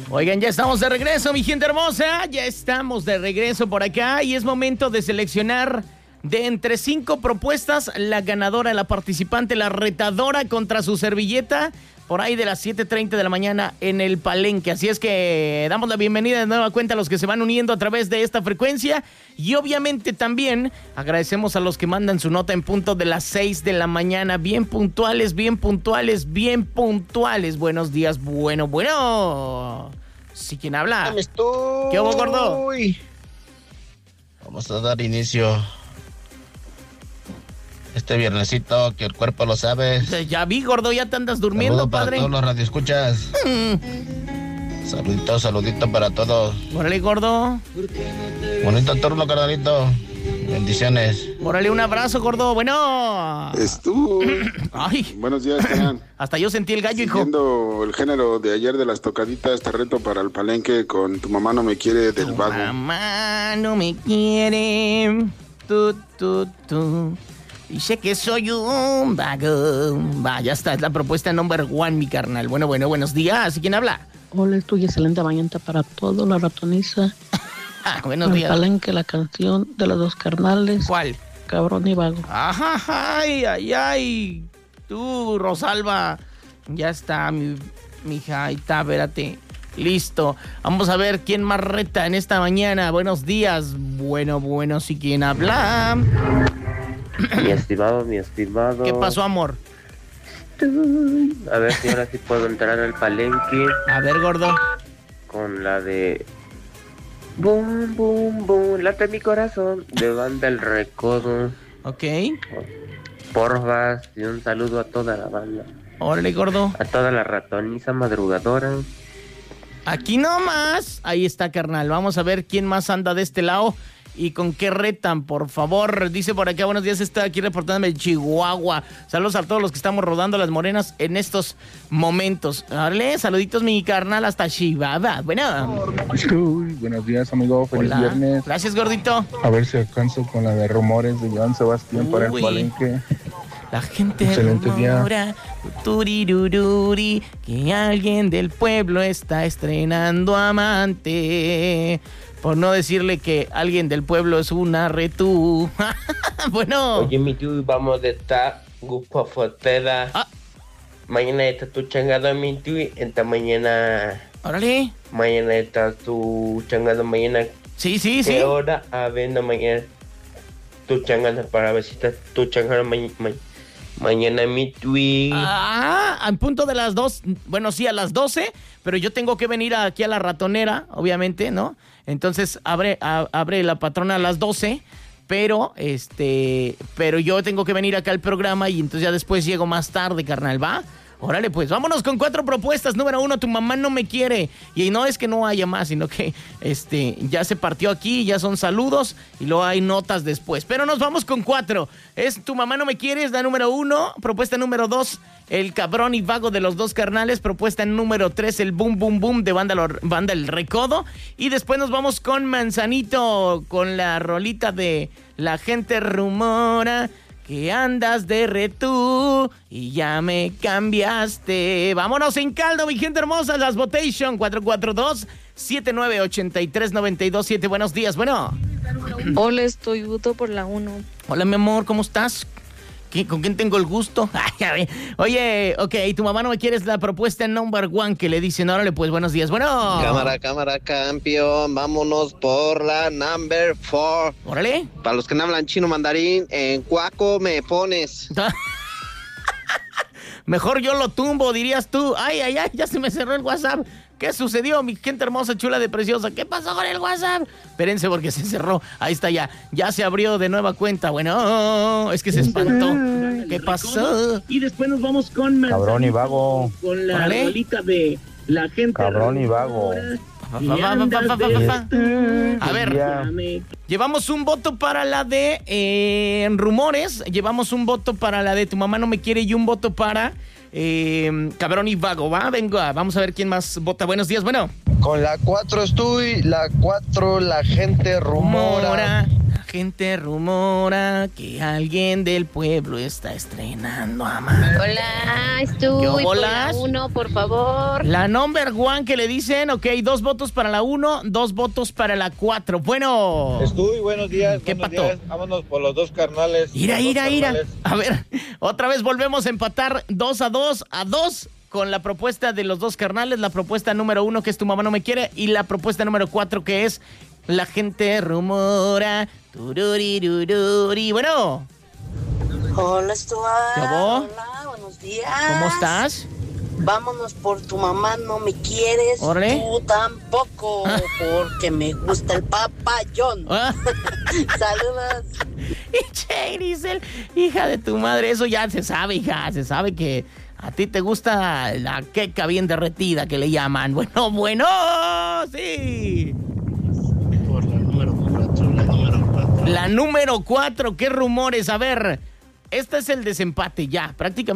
Oigan, ya estamos de regreso, mi gente hermosa. Ya estamos de regreso por acá y es momento de seleccionar de entre 5 propuestas la ganadora, la participante, la retadora contra su servilleta por ahí de las 7:30 de la mañana en el Palenque. Así es que damos la bienvenida de nueva cuenta a los que se van uniendo a través de esta frecuencia y obviamente también agradecemos a los que mandan su nota en punto de las 6 de la mañana. Bien puntuales, bien puntuales, bien puntuales. Buenos días, bueno. Sí, ¿quién habla? ¿Qué hubo, gordo? Vamos a dar inicio este viernesito, que el cuerpo lo sabe. Ya vi, gordo, ya te andas durmiendo, Saludo padre. para todos los radioescuchas. Saludito para todos. Órale, gordo. Bonito turno, carnalito. Bendiciones. Órale, un abrazo, gordo. Bueno. Ay. Buenos días, Kenan. Hasta yo sentí el gallo, hijo. Siguiendo el género de ayer de las tocaditas, te reto para el Palenque con Tu mamá no me quiere del Vago. Mamá no me quiere. Dice que soy un vago. Va, ya está, es la propuesta number 1, mi carnal. Bueno, buenos días. ¿Quién habla? Hola, estoy excelente mañana para todo, la ratoniza. Buenos días. Palenque, la canción de los dos carnales. ¿Cuál? Cabrón y Vago. Ajá, ay. Tú, Rosalba. Ya está, mi hija. Ahí está, espérate. Listo. Vamos a ver quién más reta en esta mañana. Buenos días. Bueno, ¿sí quién habla? Mi estimado. ¿Qué pasó, amor? A ver si ahora sí puedo entrar al Palenque. A ver, gordo. Con la de Boom, boom, boom, late mi corazón, de Banda El Recodo. Ok. Porfas, y un saludo a toda la banda. Órale, gordo. A toda la ratoniza madrugadora. Aquí nomás. Ahí está, carnal. Vamos a ver quién más anda de este lado y con qué retan, por favor. Dice por acá, buenos días, está aquí reportándome de Chihuahua. Saludos a todos los que estamos rodando las morenas en estos momentos. Órale, saluditos, mi carnal, hasta Chihuahua. Bueno. Uy, buenos días, amigo. Feliz viernes. Gracias, gordito. A ver si alcanzo con la de Rumores de Joan Sebastián para el Palenque. La gente excelente rumora, turirururi, que alguien del pueblo está estrenando amante. Por no decirle que alguien del pueblo es una retú. Bueno. Oye, mi tío, vamos de esta grupo fotera. Mañana está tu changado, mi tío. Esta mañana. Órale. Mañana está tu changado, mañana. Sí. ¿Qué hora? A ver, no, mañana. Tu changado para ver si está tu changado mañana, mi tweet. Al punto de las 2. Bueno, sí, a las 12. Pero yo tengo que venir aquí a la ratonera, obviamente, ¿no? Entonces abre la patrona a las 12. Pero yo tengo que venir acá al programa y entonces ya después llego más tarde, carnal, ¿va? Órale, pues, vámonos con 4 propuestas. Número 1, Tu mamá no me quiere. Y no es que no haya más, sino que ya se partió aquí, ya son saludos y luego hay notas después. Pero nos vamos con 4. Es Tu mamá no me quiere, es la número 1. Propuesta número 2, El cabrón y vago de los dos carnales. Propuesta número 3, El boom, boom, boom de Banda El Recodo. Y después nos vamos con Manzanito, con la rolita de La gente rumora que andas de retú y ya me cambiaste. Vámonos en caldo, mi gente hermosa. Las Votation 442-7983-927. Buenos días, bueno. Hola, estoy voto por la 1. Hola, mi amor, ¿cómo estás? ¿Con quién tengo el gusto? Oye, ok, Tu mamá no me quiere, es la propuesta number 1 que le dicen. Órale, pues, buenos días. Bueno. Cámara, campeón. Vámonos por la number 4. Órale. Para los que no hablan chino mandarín, en cuaco me pones. Mejor yo lo tumbo, dirías tú. Ay, ya se me cerró el WhatsApp. ¿Qué sucedió, mi gente hermosa, chula de preciosa? ¿Qué pasó con el WhatsApp? Espérense porque se cerró. Ahí está ya. Ya se abrió de nueva cuenta. Bueno, es que se espantó. ¿Qué pasó? Y después nos vamos con Cabrón y Vago. Con la rolita de La gente. Cabrón y Vago. A ver, llevamos un voto para la de Rumores, llevamos un voto para la de Tu mamá no me quiere y un voto para Cabrón y Vago, ¿va? Venga, vamos a ver quién más vota. Buenos días, bueno. Con la 4 estoy, la 4 la gente rumora. gente rumora que alguien del pueblo está estrenando a Amanda. Hola, estoy ¿Qué por la bolas? 1, por favor. La number one que le dicen, ok, 2 votos para la 1, 2 votos para la 4. Bueno. Estuy, buenos días. ¿Qué buenos pato? días. Vámonos por los dos carnales. Ira. Los dos carnales. A ver, otra vez volvemos a empatar 2-2 con la propuesta de los dos carnales, la propuesta número 1 que es Tu mamá no me quiere y la propuesta número 4 que es La gente rumora. Tururirururi. Bueno. Hola, Stuart. ¿Qué hubo? Hola, buenos días. ¿Cómo estás? Vámonos por Tu mamá no me quieres. Órale. Tú tampoco, porque me gusta el papayón. Ah. Saludos. Y che, Grisel, hija de tu madre, eso ya se sabe, hija, se sabe que a ti te gusta la queca bien derretida que le llaman. Bueno, sí. Por la número 4. La número 4, ¿qué rumores? A ver, este es el desempate ya, prácticamente.